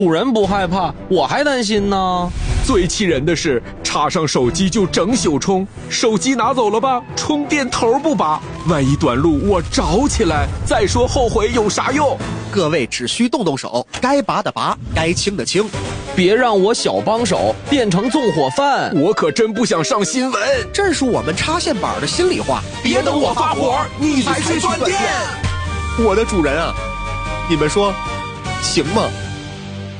主人不害怕，我还担心呢。 最气人的是，插上手机就整宿充，手机拿走了吧，充电头不拔，万一短路我着起来，再说后悔有啥用？ 各位只需动动手，该拔的拔，该清的清， 别让我小帮手变成纵火犯。 我可真不想上新闻， 这是我们插线板的心里话。 别等我发火，你才去断电。 我的主人啊，你们说行吗？